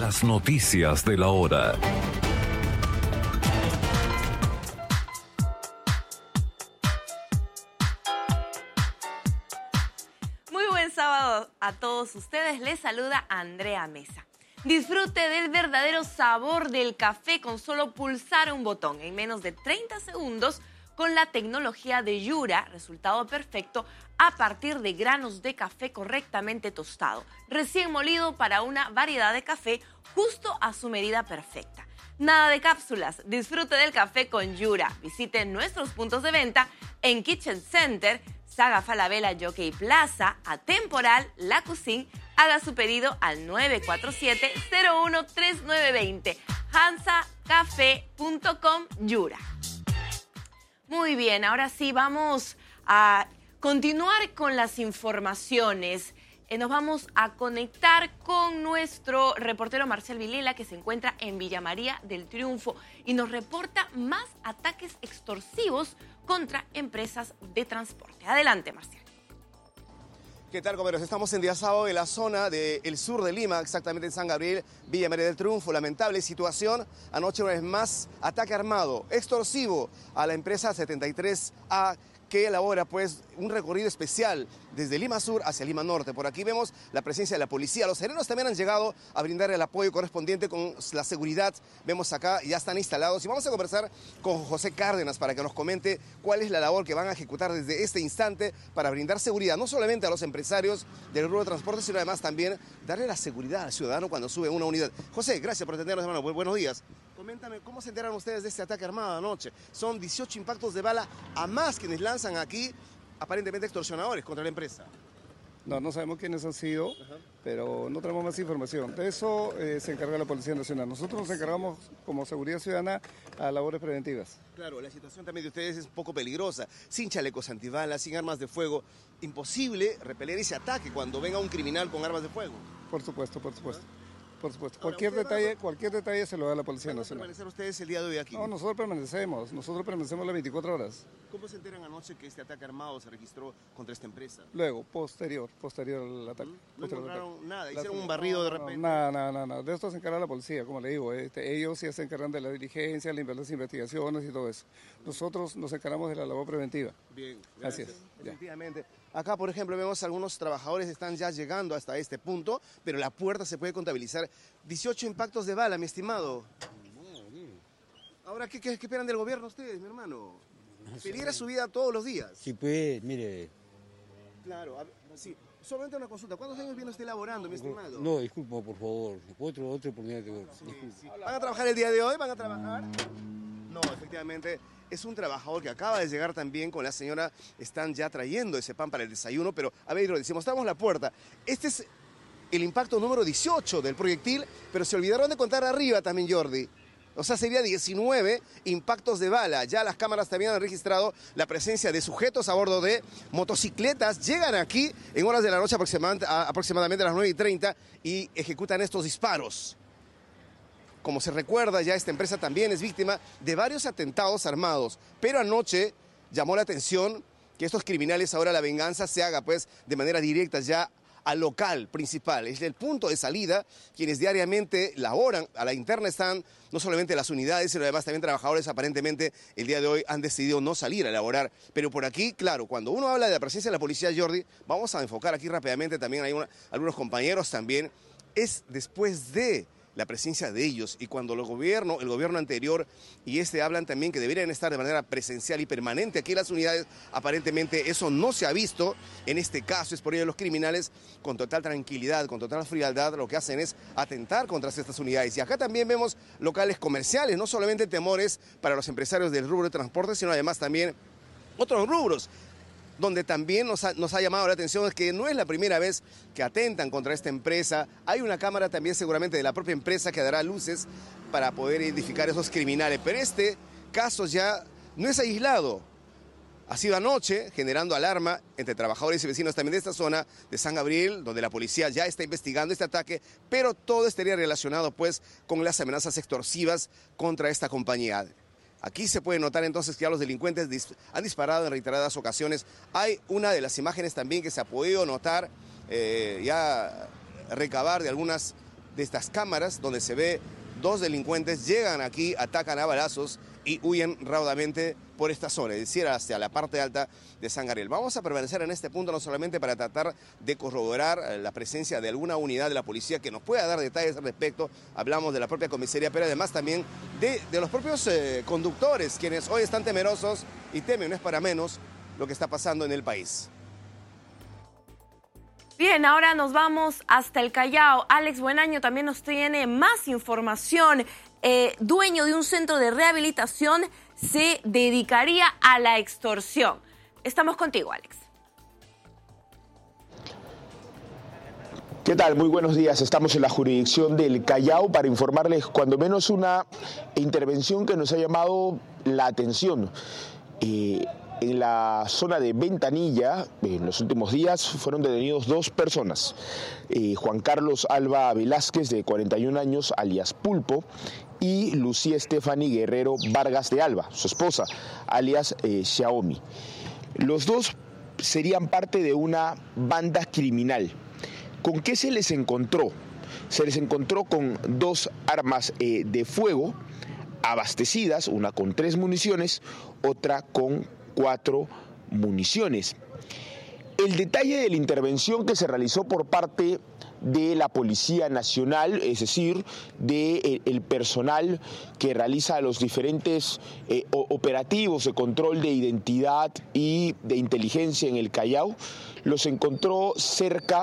Las noticias de la hora. Muy buen sábado a todos ustedes. Les saluda Andrea Mesa. Disfrute del verdadero sabor del café con solo pulsar un botón en menos de 30 segundos con la tecnología de Yura, resultado perfecto a partir de granos de café correctamente tostado, recién molido para una variedad de café justo a su medida perfecta. Nada de cápsulas, disfrute del café con Yura. Visite nuestros puntos de venta en Kitchen Center, Saga Falabella Jockey Plaza, Atemporal, La Cuisine. Haga su pedido al 947-013920. hansacafé.com Yura. Muy bien, ahora sí vamos a continuar con las informaciones. Nos vamos a conectar con nuestro reportero Marcial Vilela, que se encuentra en Villa María del Triunfo y nos reporta más ataques extorsivos contra empresas de transporte. Adelante, Marcial. ¿Qué tal, compañeros? Estamos en día sábado en la zona del sur de Lima, exactamente en San Gabriel, Villa María del Triunfo. Lamentable situación. Anoche, una vez más, ataque armado, extorsivo a la empresa 73A, que elabora pues un recorrido especial desde Lima Sur hacia Lima Norte. Por aquí vemos la presencia de la policía. Los serenos también han llegado a brindar el apoyo correspondiente con la seguridad. Vemos acá, ya están instalados. Y vamos a conversar con José Cárdenas para que nos comente cuál es la labor que van a ejecutar desde este instante para brindar seguridad, no solamente a los empresarios del rubro de transporte, sino además también darle la seguridad al ciudadano cuando sube una unidad. José, gracias por atendernos, hermano. Buenos días. Coméntame, ¿cómo se enteran ustedes de este ataque armado anoche? Son 18 impactos de bala a más quienes lanzan aquí, aparentemente extorsionadores contra la empresa. No sabemos quiénes han sido, pero no tenemos más información. De eso se encarga la Policía Nacional. Nosotros nos encargamos como seguridad ciudadana a labores preventivas. Claro, la situación también de ustedes es un poco peligrosa. Sin chalecos antibalas, sin armas de fuego. Imposible repeler ese ataque cuando venga un criminal con armas de fuego. Por supuesto, por supuesto. Por supuesto. Ahora, cualquier detalle se lo da la Policía Nacional. ¿Van a permanecer ustedes el día de hoy aquí? No, nosotros permanecemos las 24 horas. ¿Cómo se enteran anoche que este ataque armado se registró contra esta empresa? Luego, posterior al ataque. ¿No encontraron nada? ¿Hicieron un barrido de repente? No. De esto se encarga la policía, como le digo. Ellos sí se encargan de la diligencia, las investigaciones y todo eso. Nosotros nos encargamos de la labor preventiva. Bien, gracias. Así es. Efectivamente. Acá, por ejemplo, vemos algunos trabajadores están ya llegando hasta este punto, pero la puerta se puede contabilizar 18 impactos de bala, mi estimado. Ahora, ¿qué esperan del gobierno ustedes, mi hermano? Peligra su vida todos los días. Sí, pues, mire. Claro, sí. Solamente una consulta. ¿Cuántos años viene usted elaborando, mi estimado? No, disculpa, por favor. Otra oportunidad. Sí. ¿Van a trabajar el día de hoy? ¿Van a trabajar? No, efectivamente, es un trabajador que acaba de llegar también con la señora. Están ya trayendo ese pan para el desayuno, pero a ver, lo decimos, mostramos la puerta. Este es el impacto número 18 del proyectil, pero se olvidaron de contar arriba también, Jordi. O sea, sería 19 impactos de bala. Ya las cámaras también han registrado la presencia de sujetos a bordo de motocicletas. Llegan aquí en horas de la noche, aproximadamente a las 9:30, y ejecutan estos disparos. Como se recuerda, ya esta empresa también es víctima de varios atentados armados. Pero anoche llamó la atención que estos criminales, ahora la venganza se haga pues de manera directa ya al local principal. Es el punto de salida. Quienes diariamente laboran a la interna están no solamente las unidades, sino además también trabajadores. Aparentemente el día de hoy han decidido no salir a laborar. Pero por aquí, claro, cuando uno habla de la presencia de la policía, Jordi, vamos a enfocar aquí rápidamente, también hay algunos compañeros también, es después de la presencia de ellos, y cuando el gobierno anterior y hablan también que deberían estar de manera presencial y permanente aquí en las unidades, aparentemente eso no se ha visto. En este caso es por ello los criminales, con total tranquilidad, con total frialdad, lo que hacen es atentar contra estas unidades. Y acá también vemos locales comerciales, no solamente temores para los empresarios del rubro de transporte, sino además también otros rubros, donde también nos ha llamado la atención es que no es la primera vez que atentan contra esta empresa. Hay una cámara también seguramente de la propia empresa que dará luces para poder identificar a esos criminales. Pero este caso ya no es aislado. Ha sido anoche, generando alarma entre trabajadores y vecinos también de esta zona de San Gabriel, donde la policía ya está investigando este ataque, pero todo estaría relacionado pues con las amenazas extorsivas contra esta compañía. Aquí se puede notar entonces que ya los delincuentes han disparado en reiteradas ocasiones. Hay una de las imágenes también que se ha podido notar, ya recabar de algunas de estas cámaras donde se ve dos delincuentes llegan aquí, atacan a balazos y huyen raudamente por esta zona, es decir, hacia la parte alta de San Gabriel. Vamos a permanecer en este punto no solamente para tratar de corroborar la presencia de alguna unidad de la policía que nos pueda dar detalles al respecto, hablamos de la propia comisaría, pero además también de los propios conductores, quienes hoy están temerosos y temen, no es para menos, lo que está pasando en el país. Bien, ahora nos vamos hasta el Callao. Alex Buenaño también nos tiene más información. Dueño de un centro de rehabilitación se dedicaría a la extorsión. Estamos contigo, Alex. ¿Qué tal? Muy buenos días. Estamos en la jurisdicción del Callao para informarles cuando menos una intervención que nos ha llamado la atención. En la zona de Ventanilla, en los últimos días, fueron detenidos dos personas. Juan Carlos Alba Velázquez, de 41 años, alias Pulpo, y Lucía Estefany Guerrero Vargas de Alba, su esposa, alias Xiaomi. Los dos serían parte de una banda criminal. ¿Con qué se les encontró? Se les encontró con dos armas de fuego abastecidas, una con 3 municiones, otra con 4 municiones. El detalle de la intervención que se realizó por parte de la Policía Nacional, es decir, del personal que realiza los diferentes operativos de control de identidad y de inteligencia en el Callao, los encontró cerca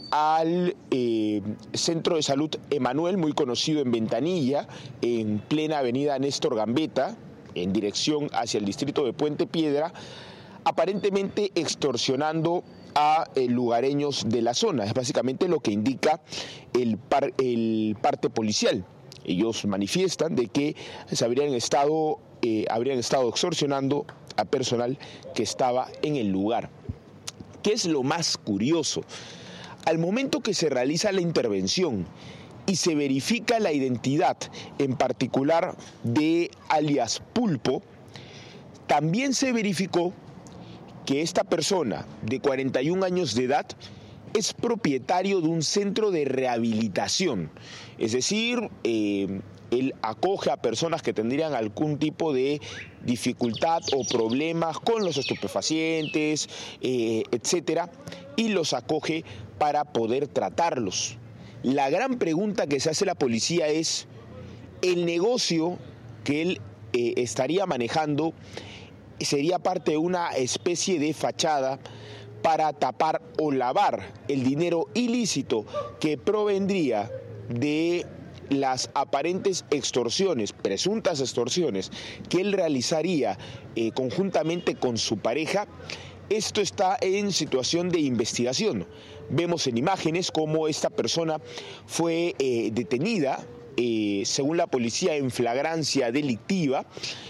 al Centro de Salud Emanuel, muy conocido en Ventanilla, en plena avenida Néstor Gambetta, en dirección hacia el distrito de Puente Piedra, aparentemente extorsionando a lugareños de la zona. Es básicamente lo que indica el parte policial. Ellos manifiestan de que se habrían estado extorsionando a personal que estaba en el lugar. ¿Qué es lo más curioso? Al momento que se realiza la intervención y se verifica la identidad, en particular de alias Pulpo, también se verificó que esta persona de 41 años de edad es propietario de un centro de rehabilitación. Es decir, él acoge a personas que tendrían algún tipo de dificultad o problemas con los estupefacientes, etcétera, y los acoge para poder tratarlos. La gran pregunta que se hace la policía es, ¿el negocio que él estaría manejando sería parte de una especie de fachada para tapar o lavar el dinero ilícito que provendría de las aparentes extorsiones, presuntas extorsiones, que él realizaría conjuntamente con su pareja? Esto está en situación de investigación. Vemos en imágenes cómo esta persona fue detenida, según la policía, en flagrancia delictiva.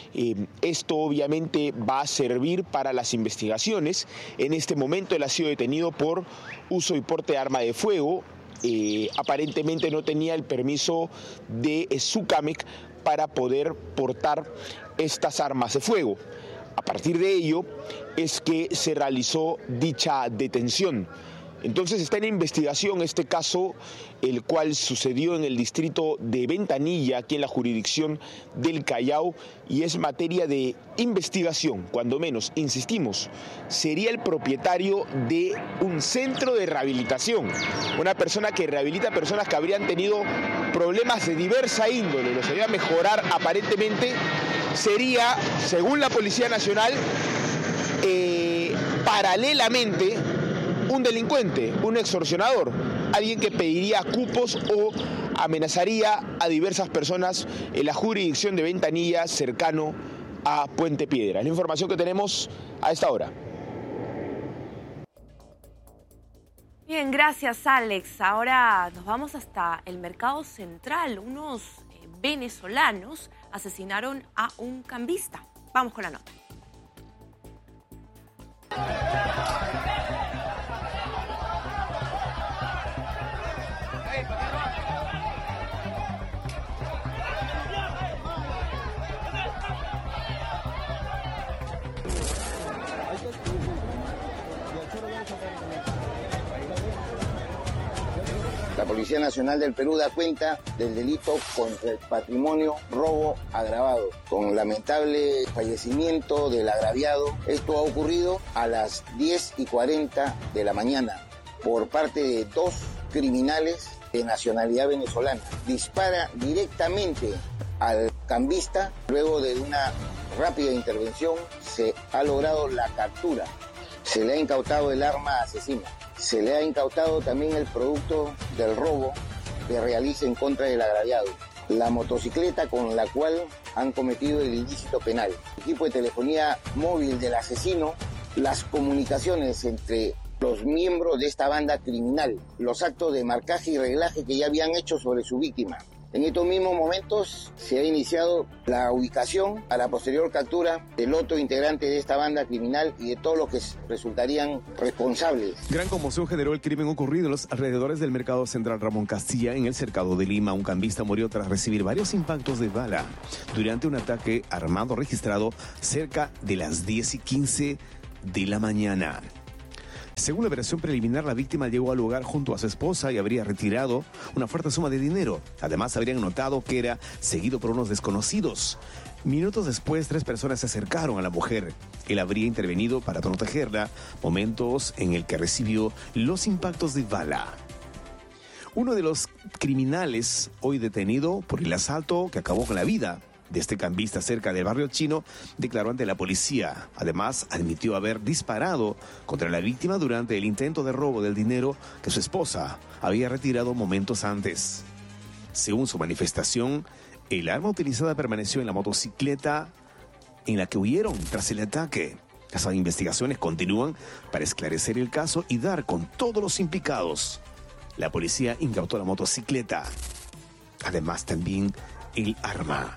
Esto obviamente va a servir para las investigaciones. En este momento él ha sido detenido por uso y porte de arma de fuego. Aparentemente no tenía el permiso de SUCAMEC para poder portar estas armas de fuego. A partir de ello es que se realizó dicha detención. Entonces está en investigación este caso, el cual sucedió en el distrito de Ventanilla, aquí en la jurisdicción del Callao, y es materia de investigación, cuando menos, insistimos, sería el propietario de un centro de rehabilitación, una persona que rehabilita personas que habrían tenido problemas de diversa índole, los ayuda a mejorar aparentemente, sería, según la Policía Nacional, paralelamente, un delincuente, un extorsionador, alguien que pediría cupos o amenazaría a diversas personas en la jurisdicción de Ventanilla, cercano a Puente Piedra. Es la información que tenemos a esta hora. Bien, gracias, Alex. Ahora nos vamos hasta el Mercado Central. Unos venezolanos asesinaron a un cambista. Vamos con la nota. La Policía Nacional del Perú da cuenta del delito contra el patrimonio, robo agravado, con lamentable fallecimiento del agraviado. Esto ha ocurrido a las 10:40 de la mañana por parte de 2 criminales de nacionalidad venezolana. Dispara directamente al cambista. Luego de una rápida intervención se ha logrado la captura. Se le ha incautado el arma asesina. Se le ha incautado también el producto del robo que realiza en contra del agraviado, la motocicleta con la cual han cometido el ilícito penal, el equipo de telefonía móvil del asesino, las comunicaciones entre los miembros de esta banda criminal, los actos de marcaje y reglaje que ya habían hecho sobre su víctima. En estos mismos momentos se ha iniciado la ubicación a la posterior captura del otro integrante de esta banda criminal y de todos los que resultarían responsables. Gran conmoción generó el crimen ocurrido en los alrededores del Mercado Central Ramón Castilla, en el Cercado de Lima. Un cambista murió tras recibir varios impactos de bala durante un ataque armado registrado cerca de las 10:15 de la mañana. Según la versión preliminar, la víctima llegó al lugar junto a su esposa y habría retirado una fuerte suma de dinero. Además, habrían notado que era seguido por unos desconocidos. Minutos después, 3 personas se acercaron a la mujer. Él habría intervenido para protegerla, momentos en el que recibió los impactos de bala. Uno de los criminales, hoy detenido por el asalto que acabó con la vida de este cambista cerca del barrio chino, declaró ante la policía. Además, admitió haber disparado contra la víctima durante el intento de robo del dinero que su esposa había retirado momentos antes. Según su manifestación, el arma utilizada permaneció en la motocicleta en la que huyeron tras el ataque. Las investigaciones continúan para esclarecer el caso y dar con todos los implicados. La policía incautó la motocicleta, además también el arma.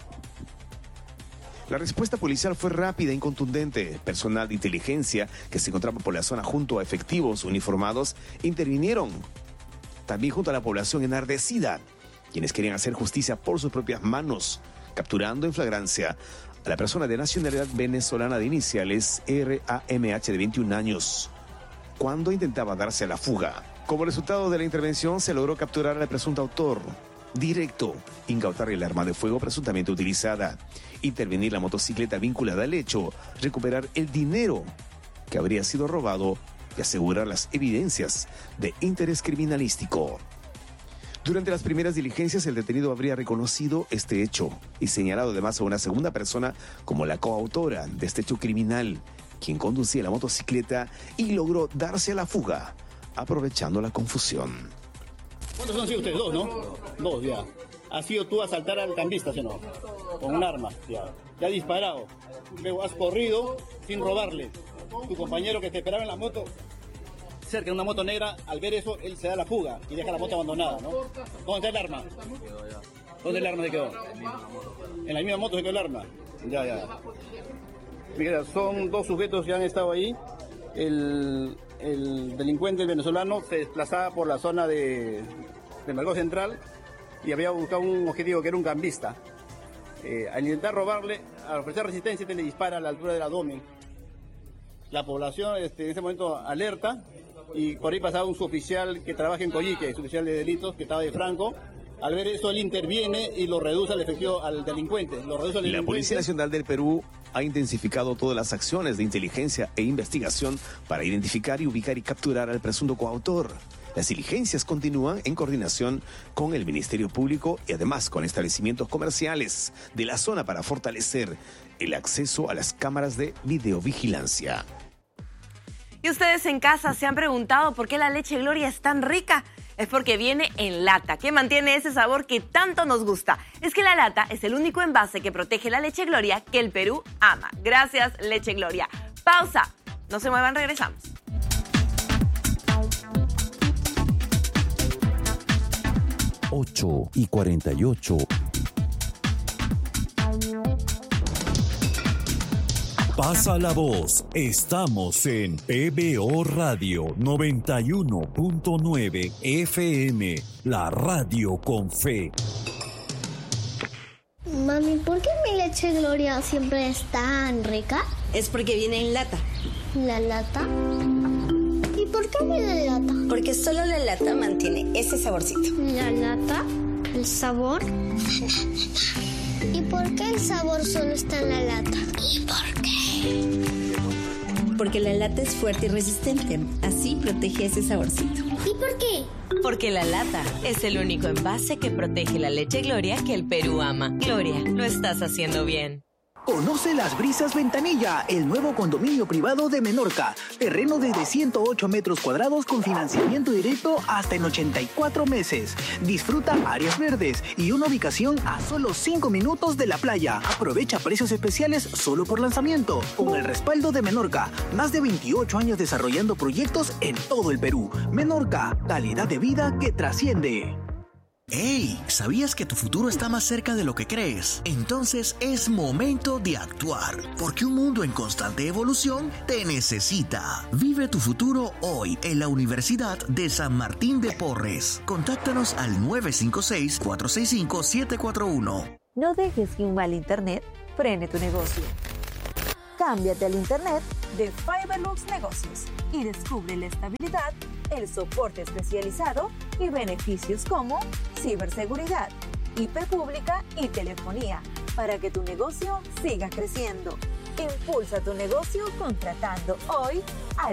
La respuesta policial fue rápida y contundente. Personal de inteligencia que se encontraba por la zona junto a efectivos uniformados intervinieron también junto a la población enardecida, quienes querían hacer justicia por sus propias manos, capturando en flagrancia a la persona de nacionalidad venezolana de iniciales RAMH de 21 años, cuando intentaba darse a la fuga. Como resultado de la intervención se logró capturar al presunto autor directo, incautar el arma de fuego presuntamente utilizada, intervenir la motocicleta vinculada al hecho, recuperar el dinero que habría sido robado y asegurar las evidencias de interés criminalístico. Durante las primeras diligencias, el detenido habría reconocido este hecho y señalado además a una segunda persona como la coautora de este hecho criminal, quien conducía la motocicleta y logró darse a la fuga, aprovechando la confusión. ¿Cuántos han sido ustedes? 2, ¿no? 2, ya. ¿Has sido tú a asaltar al cambista, sí o no? Con un arma, ya. Ya has disparado. Luego has corrido sin robarle. Tu compañero que te esperaba en la moto, cerca de una moto negra, al ver eso, él se da la fuga y deja la moto abandonada, ¿no? ¿Dónde está el arma? ¿Dónde el arma se quedó? En la misma moto se quedó el arma. Ya. Mira, son 2 sujetos que han estado ahí. El delincuente, el venezolano, se desplazaba por la zona del Mercado Central y había buscado un objetivo que era un cambista. Al intentar robarle, al ofrecer resistencia, le dispara a la altura del abdomen. La población en ese momento alerta y por ahí pasaba un suboficial que trabaja en Coyique, suboficial de delitos, que estaba de Franco. Al ver eso, él interviene y lo reduce al efectivo al delincuente. La Policía Nacional del Perú ha intensificado todas las acciones de inteligencia e investigación para identificar y ubicar y capturar al presunto coautor. Las diligencias continúan en coordinación con el Ministerio Público y además con establecimientos comerciales de la zona para fortalecer el acceso a las cámaras de videovigilancia. ¿Y ustedes en casa se han preguntado por qué la leche Gloria es tan rica? Es porque viene en lata, que mantiene ese sabor que tanto nos gusta. Es que la lata es el único envase que protege la leche Gloria que el Perú ama. Gracias, Leche Gloria. Pausa. No se muevan, regresamos. Ocho y 48. Pasa la voz. Estamos en PBO Radio 91.9 FM, la radio con fe. Mami, ¿por qué mi leche Gloria siempre es tan rica? Es porque viene en lata. ¿La lata? ¿Y por ¿Por qué huele lata? Porque solo la lata mantiene ese saborcito. ¿La lata? ¿El sabor? ¿Y por qué el sabor solo está en la lata? ¿Y por qué? Porque la lata es fuerte y resistente. Así protege ese saborcito. ¿Y por qué? Porque la lata es el único envase que protege la leche Gloria que el Perú ama. Gloria, lo estás haciendo bien. Conoce Las Brisas Ventanilla, el nuevo condominio privado de Menorca. Terreno desde 108 metros cuadrados con financiamiento directo hasta en 84 meses. Disfruta áreas verdes y una ubicación a solo 5 minutos de la playa. Aprovecha precios especiales solo por lanzamiento. Con el respaldo de Menorca, más de 28 años desarrollando proyectos en todo el Perú. Menorca, calidad de vida que trasciende. ¡Hey! ¿Sabías que tu futuro está más cerca de lo que crees? Entonces es momento de actuar, porque un mundo en constante evolución te necesita. Vive tu futuro hoy en la Universidad de San Martín de Porres. Contáctanos al 956-465-741. No dejes que un mal internet frene tu negocio. Cámbiate al internet de Fiberlux Negocios y descubre la estabilidad, el soporte especializado y beneficios como ciberseguridad, IP pública y telefonía para que tu negocio siga creciendo. Impulsa tu negocio contratando hoy al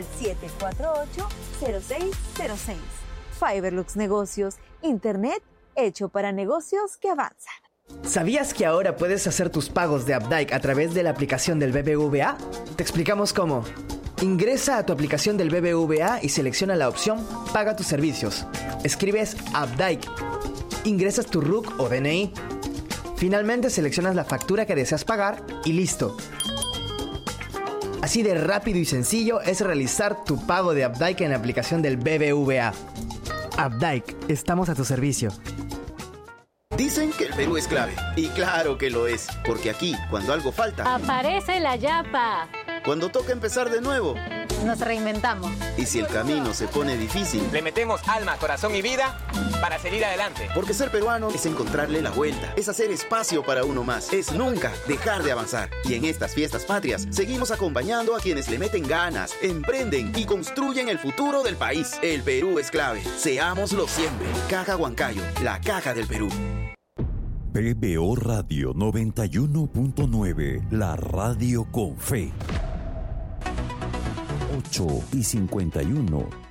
748-0606. Fiberlux Negocios, internet hecho para negocios que avanzan. ¿Sabías que ahora puedes hacer tus pagos de Updike a través de la aplicación del BBVA? Te explicamos cómo. Ingresa a tu aplicación del BBVA y selecciona la opción Paga tus servicios. Escribes Updike. Ingresas tu RUC o DNI. Finalmente seleccionas la factura que deseas pagar y listo. Así de rápido y sencillo es realizar tu pago de Updike en la aplicación del BBVA. Updike, estamos a tu servicio. Dicen que el Perú es clave. Y claro que lo es, porque aquí, cuando algo falta, aparece la yapa. Cuando toca empezar de nuevo, nos reinventamos. Y si el camino se pone difícil, le metemos alma, corazón y vida para seguir adelante. Porque ser peruano es encontrarle la vuelta, es hacer espacio para uno más, es nunca dejar de avanzar. Y en estas fiestas patrias, seguimos acompañando a quienes le meten ganas, emprenden y construyen el futuro del país. El Perú es clave. Seámoslo siempre. Caja Huancayo, la caja del Perú. PBO Radio 91.9, la radio con fe. 8:51.